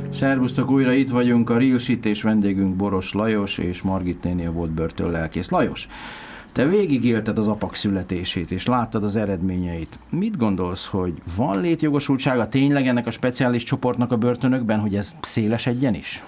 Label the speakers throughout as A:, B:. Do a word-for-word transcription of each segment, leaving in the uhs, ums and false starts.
A: Szervusztok, újra itt vagyunk, a Real Shit és vendégünk Boros Lajos és Margit néni a volt börtönlelkész. Lajos, te végigélted az apak születését, és láttad az eredményeit. Mit gondolsz, hogy van létjogosultsága tényleg ennek a speciális csoportnak a börtönökben, hogy ez szélesedjen is?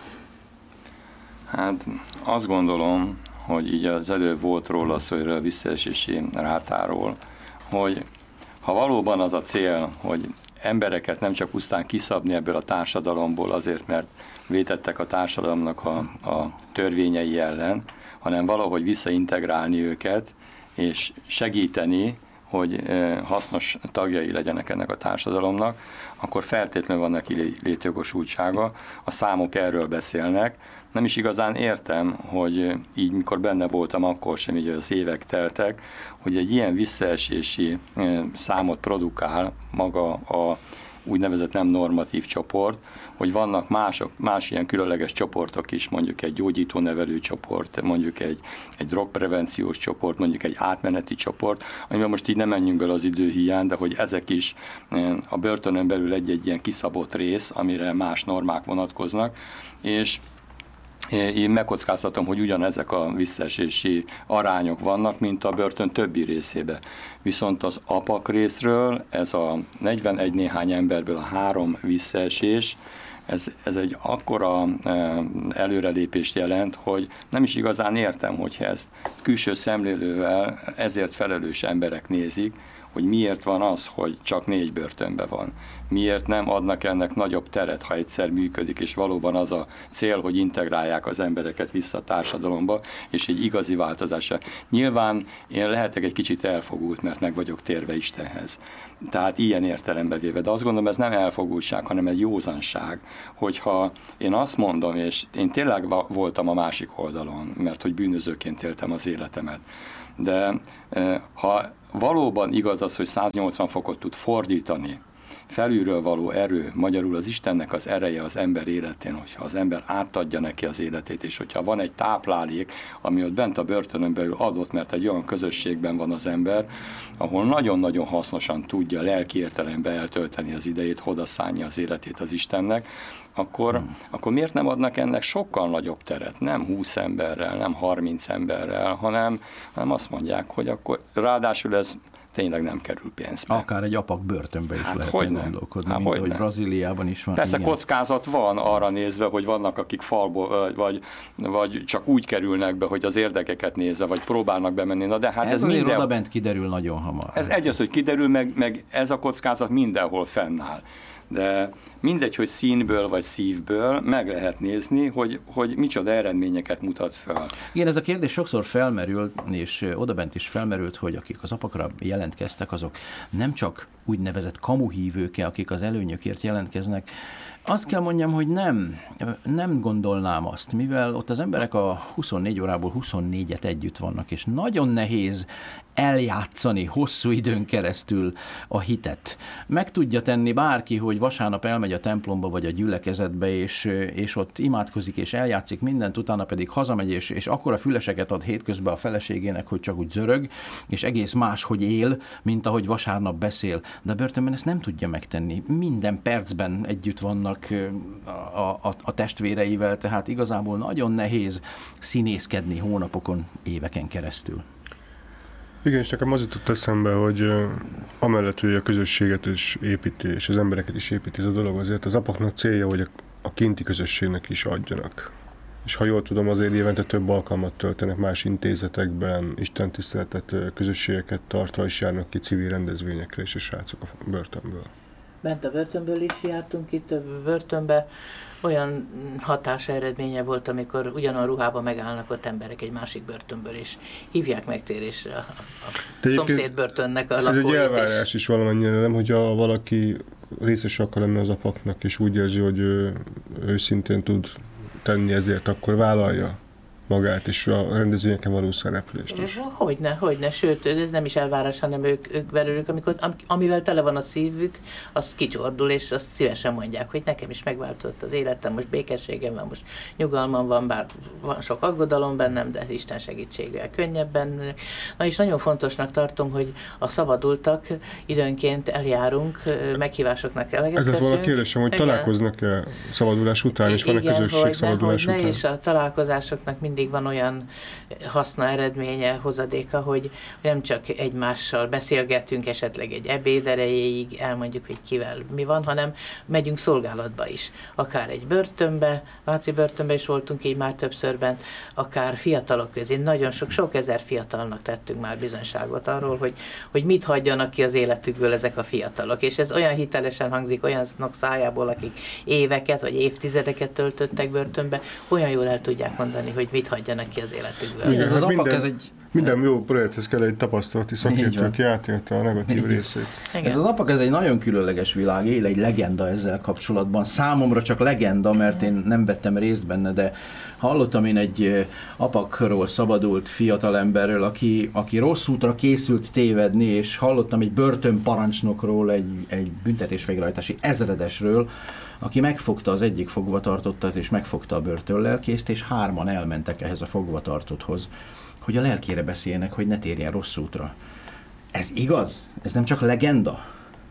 B: Hát azt gondolom, hogy így az előbb volt róla szó, hogy a visszaesési rátáról, hogy ha valóban az a cél, hogy embereket nem csak pusztán kiszabni ebből a társadalomból azért, mert vétettek a társadalomnak a, a törvényei ellen, hanem valahogy visszaintegrálni őket, és segíteni, hogy hasznos tagjai legyenek ennek a társadalomnak, akkor feltétlenül van neki létjogosultsága. A számok erről beszélnek. Nem is igazán értem, hogy így, mikor benne voltam, akkor sem, így az évek teltek, hogy egy ilyen visszaesési számot produkál maga a úgynevezett nem normatív csoport, hogy vannak mások, más ilyen különleges csoportok is, mondjuk egy gyógyítónevelő csoport, mondjuk egy, egy drogprevenciós csoport, mondjuk egy átmeneti csoport, amiben most így nem menjünk bele az idő hiány, de hogy ezek is a börtönön belül egy-egy ilyen kiszabott rész, amire más normák vonatkoznak, és én megkockáztatom, hogy ugyanezek a visszaesési arányok vannak, mint a börtön többi részébe. Viszont az apak részről ez a negyvenegy néhány emberből a három visszaesés, ez, ez egy akkora előrelépést jelent, hogy nem is igazán értem, hogyha ezt külső szemlélővel ezért felelős emberek nézik, hogy miért van az, hogy csak négy börtönben van. Miért nem adnak ennek nagyobb teret, ha egyszer működik, és valóban az a cél, hogy integrálják az embereket vissza a társadalomba, és egy igazi változásra. Nyilván én lehetek egy kicsit elfogult, mert meg vagyok térve Istenhez. Tehát ilyen értelembe véve. De azt gondolom, ez nem elfogultság, hanem egy józanság, hogyha én azt mondom, és én tényleg voltam a másik oldalon, mert hogy bűnözőként éltem az életemet. De ha valóban igaz az, hogy száznyolcvan fokot tud fordítani, felülről való erő, magyarul az Istennek az ereje az ember életén, hogyha az ember átadja neki az életét, és hogyha van egy táplálék, ami ott bent a börtönön belül adott, mert egy olyan közösségben van az ember, ahol nagyon-nagyon hasznosan tudja lelki értelemben eltölteni az idejét, odaszánja az életét az Istennek, akkor, hmm. akkor miért nem adnak ennek sokkal nagyobb teret? Nem húsz emberrel, nem harminc emberrel, hanem, hanem azt mondják, hogy akkor ráadásul ez tényleg nem kerül pénzbe.
A: Akár egy apak börtönbe is hát lehetne gondolkodni, hát mint hogy nem. Brazíliában is van.
B: Persze
A: ilyen.
B: Kockázat van arra nézve, hogy vannak, akik falból, vagy, vagy csak úgy kerülnek be, hogy az érdekeket nézve, vagy próbálnak bemenni. Na de hát ez,
A: ez
B: minden...
A: oda bent kiderül nagyon hamar.
B: Ez egy az, hogy kiderül, meg, meg ez a kockázat mindenhol fennáll. De mindegy, hogy színből vagy szívből meg lehet nézni, hogy, hogy micsoda eredményeket mutat fel.
A: Igen, ez a kérdés sokszor felmerült, és odabent is felmerült, hogy akik az apakra jelentkeztek, azok nem csak úgynevezett kamuhívők, akik az előnyökért jelentkeznek. Azt kell mondjam, hogy nem, nem gondolnám azt, mivel ott az emberek a huszonnégy órából huszonnégyet együtt vannak, és nagyon nehéz eljátszani hosszú időn keresztül a hitet. Meg tudja tenni bárki, hogy vasárnap elmegy a templomba vagy a gyülekezetbe, és, és ott imádkozik és eljátszik mindent, utána pedig hazamegy, és, és akkora füleseket ad hétközben a feleségének, hogy csak úgy zörög, és egész más, hogy él, mint ahogy vasárnap beszél. De a börtönben ezt nem tudja megtenni. Minden percben együtt vannak a, a, a testvéreivel, tehát igazából nagyon nehéz színészkedni hónapokon, éveken keresztül.
C: Igen, és nekem az jutott eszembe, hogy uh, amellett, hogy a közösséget is építi, és az embereket is építi ez a dolog, azért az apaknak célja, hogy a, a kinti közösségnek is adjanak. És ha jól tudom, azért évente több alkalmat töltenek más intézetekben, istentiszteletet, közösségeket tartva, és járnak ki civil rendezvényekre és a srácok a börtönből.
D: Bent a börtönből is jártunk, itt a börtönbe olyan hatás eredménye volt, amikor ugyanolyan ruhában megállnak ott emberek egy másik börtönből, és hívják megtérésre a, a szomszéd börtönnek a lakóit. Ez egy
C: elvárás is valamennyire, nem, hogyha valaki részes akar lenni az apaknak, és úgy érzi, hogy ő őszintén tud tenni ezért, akkor vállalja. magát és a rendezvényeken való szereplést is.
D: Hogyne, hogyne, sőt, ez nem is elvárás, hanem ők, ők belőlük, amikor, amivel tele van a szívük, az kicsordul, és azt szívesen mondják, hogy nekem is megváltozott az életem, most békességem van, most nyugalmam van, bár van sok aggodalom bennem, de Isten segítségével könnyebben. Na és nagyon fontosnak tartom, hogy a szabadultak időnként eljárunk, meghívásoknak eleget
C: Ez lett volna a
D: teszünk.
C: kérdésem, hogy
D: Igen.
C: találkoznak-e szabadulás után, és van-e közösség szabadulás
D: ne,
C: után?
D: És a találkozásoknak mindig van olyan haszna, eredménye, hozadéka, hogy nem csak egymással beszélgetünk, esetleg egy ebéd erejéig, elmondjuk, hogy kivel mi van, hanem megyünk szolgálatba is. Akár egy börtönbe, Váci börtönbe is voltunk így már többször bent, akár fiatalok közé. Nagyon sok, sok ezer fiatalnak tettünk már bizonyságot arról, hogy, hogy mit hagyjanak ki az életükből ezek a fiatalok. És ez olyan hitelesen hangzik olyanok szájából, akik éveket vagy évtizedeket töltöttek börtönbe, olyan jól el tudják mondani, hogy mit hagyjanak ki az életükből.
A: Igen, ez az
C: minden,
A: apak, ez egy...
C: minden jó projekthez kell egy tapasztalati szakértő, aki átélte a negatív részét.
D: Igen.
A: Ez az apak, ez egy nagyon különleges világ, él egy legenda ezzel kapcsolatban. Számomra csak legenda, mert én nem vettem részt benne, de hallottam én egy apakról szabadult fiatalemberről, aki, aki rossz útra készült tévedni, és hallottam egy börtönparancsnokról, egy, egy büntetésvégrehajtási ezredesről, aki megfogta az egyik fogvatartottat, és megfogta a börtönlelkészt, és hárman elmentek ehhez a fogvatartotthoz, hogy a lelkére beszéljenek, hogy ne térjen rossz útra. Ez igaz? Ez nem csak legenda?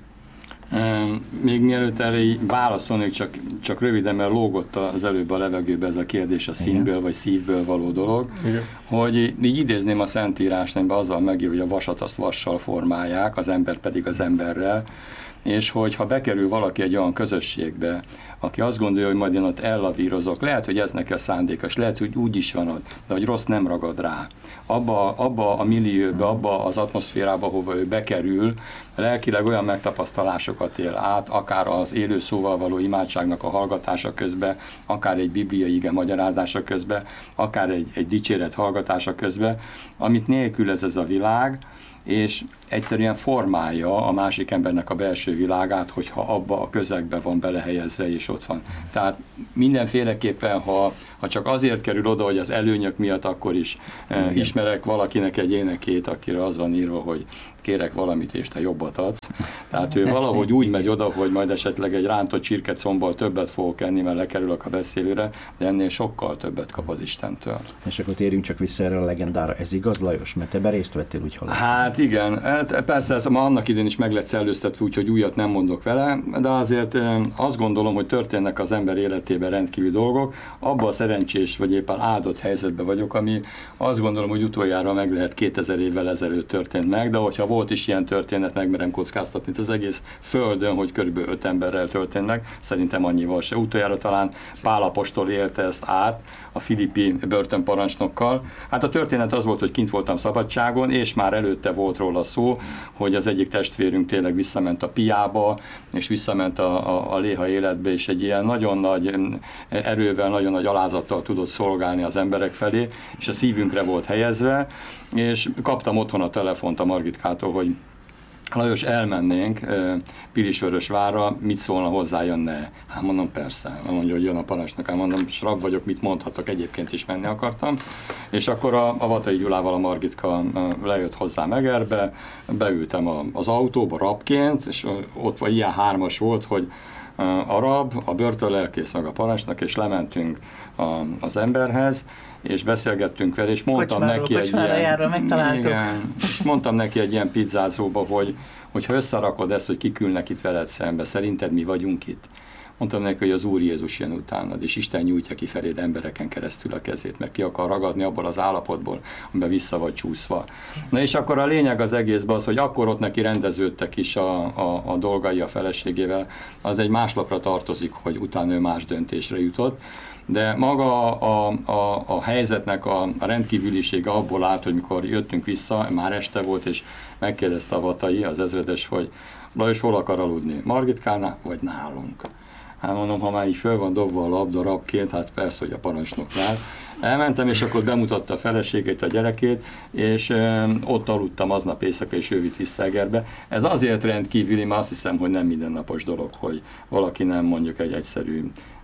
B: Még mielőtt erre válaszolnék, csak, csak röviden, mert lógott az előbb a levegőbe ez a kérdés a színből Igen. vagy szívből való dolog, Igen. hogy így idézném a Szentírást, amiben az van megírva, hogy a vasat azt vassal formálják, az ember pedig az emberrel, és hogy ha bekerül valaki egy olyan közösségbe, aki azt gondolja, hogy majd én ott ellavírozok, lehet, hogy ez neki a szándékos, lehet, hogy úgy is van ott, de hogy rossz nem ragad rá. Abba, abba a millióbe, abba az atmoszférába, hova ő bekerül, lelkileg olyan megtapasztalásokat él át, akár az élő szóval való imádságnak a hallgatása közben, akár egy bibliai ige magyarázása közben, akár egy, egy dicséret hallgatása közben, amit nélkül ez ez a világ, és egyszerűen formálja a másik embernek a belső világát, hogyha abba a közegbe van belehelyezve, és ott van. Tehát mindenféleképpen, ha, ha csak azért kerül oda, hogy az előnyök miatt, akkor is eh, ismerek valakinek egy énekét, akire az van írva, hogy kérek valamit, és te jobbat adsz. Tehát ő valahogy úgy megy oda, hogy majd esetleg egy rántott csirkecombbal többet fogok enni, mert lekerülök a beszélőre, de ennél sokkal többet kap az Istentől.
A: És akkor térjünk csak vissza erre a legendára. Ez igaz, Lajos? Mert te be részt vettél, úgy hallottam.
B: Hát igen, hát persze ez ma annak idén is meg lett szellőztetve, úgyhogy újat nem mondok vele, de azért azt gondolom, hogy történnek az ember életében rendkívül dolgok. Abban a szerencsés vagy éppen áldott helyzetben vagyok, ami azt gondolom, hogy utoljára meg lehet kétezer évvel ezelőtt történt meg, de hogyha volt is ilyen történet, megmerem kockáztatni az egész földön, hogy körülbelül öt emberrel történt meg, szerintem annyival se. Utoljára talán Pál apostol élte ezt át a filippi börtönparancsnokkal. Hát a történet az volt, hogy kint voltam szabadságon, és már előtte volt róla szó, hogy az egyik testvérünk tényleg visszament a piába, és visszament a, a, a léha életbe, és egy ilyen nagyon nagy erővel, nagyon nagy alázattal tudott szolgálni az emberek felé, és a szívünkre volt helyezve, és kaptam otthon a telefont a Margitkától, hogy Lajos, elmennénk Pilisvörösvárra, mit szólna hozzá, jönne? Hát mondom, persze. Mondja, hogy jön a parancsnok, hát mondom, srab vagyok, mit mondhatok, egyébként is menni akartam. És akkor a, a Vatai Gyulával a Margitka lejött hozzá Megerbe, beültem a, az autóba rabként, és ott vagy ilyen hármas volt, hogy a rab, a börtönlelkész meg a parancsnok, és lementünk a, az emberhez, és beszélgettünk vele, és mondtam kocsmáról, neki egy ilyen, igen, és mondtam neki egy ilyen pizzázóba, hogy, hogy ha összerakod ezt, hogy kikülnek itt veled szembe, szerinted mi vagyunk itt? Mondtam neki, hogy az Úr Jézus jön utánad, és Isten nyújtja ki feléd embereken keresztül a kezét, mert ki akar ragadni abból az állapotból, amiben vissza vagy csúszva. Na és akkor a lényeg az egészben az, hogy akkor ott neki rendeződtek is a, a, a dolgai a feleségével, az egy máslapra tartozik, hogy utána ő más döntésre jutott. De maga a, a, a helyzetnek a, a rendkívülisége abból állt, hogy mikor jöttünk vissza, már este volt, és megkérdezte a Vatai, az ezredes, hogy Lajos, hol akar aludni? Margitkánál, vagy nálunk? Hát mondom, ha már így föl van dobva a labda rabként, hát persze, hogy a parancsnoknál. Elmentem, és akkor bemutatta a feleségét, a gyerekét, és ö, ott aludtam aznap éjszaka, és ő vitt vissza Egerbe. Ez azért rendkívüli, mert azt hiszem, hogy nem mindennapos dolog, hogy valaki nem mondjuk egy egyszerű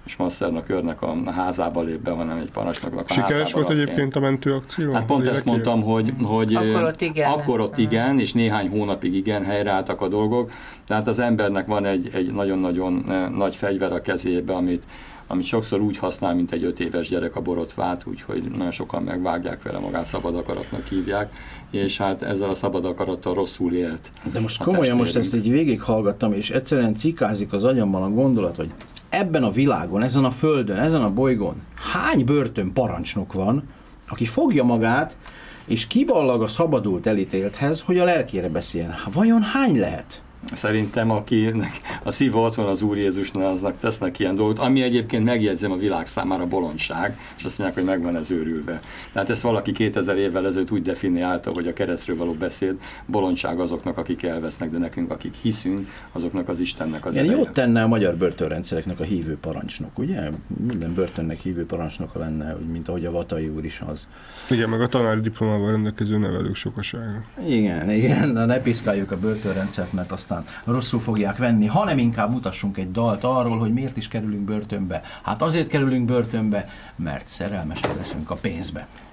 B: Schmassernak őrnek a házába lép be, hanem egy parancsnoknak a házába.
C: Sikeres volt egyébként a mentőakció?
B: Hát pont ezt mondtam, hogy, hogy
D: akkor ott igen,
B: akkor ott igen, és néhány hónapig igen, helyreálltak a dolgok. Tehát az embernek van egy, egy nagyon-nagyon nagy fegyver a kezébe, amit, amit sokszor úgy használ, mint egy öt éves gyerek a borotvát, úgyhogy nagyon sokan megvágják vele magát, szabad akaratnak hívják, és hát ezzel a szabad akarattal rosszul élt.
A: De most komolyan most ezt így végighallgattam, és egyszerűen cikázik az agyamban a gondolat, hogy ebben a világon, ezen a földön, ezen a bolygón hány börtönparancsnok van, aki fogja magát, és kiballag a szabadult elítélthez, hogy a lelkére beszéljen. Vajon hány lehet?
B: Szerintem, akinek a szíve ott van az Úr Jézusnál, aznak tesznek ilyen dolgot, ami egyébként megjegyzem a világ számára bolondság, és azt mondják, hogy meg van ez őrülve. Tehát ezt valaki kétezer évvel ezelőtt úgy definiálta, hogy a keresztről való beszéd bolondság azoknak, akik elvesznek, de nekünk, akik hiszünk, azoknak az Istennek az
A: ereje. Jót tenne a magyar börtönrendszereknek a hívő parancsnok, ugye? Minden börtönnek hívő parancsnoka lenne, mint ahogy a Vatai úr is az.
C: Igen, meg a tanári diplomával rendelkező nevelők sokasága.
A: Igen, igen, de ne piszkáljuk a börtönrendszert, mert aztán rosszul fogják venni, hanem inkább mutassunk egy dalt arról, hogy miért is kerülünk börtönbe. Hát azért kerülünk börtönbe, mert szerelmesek leszünk a pénzbe.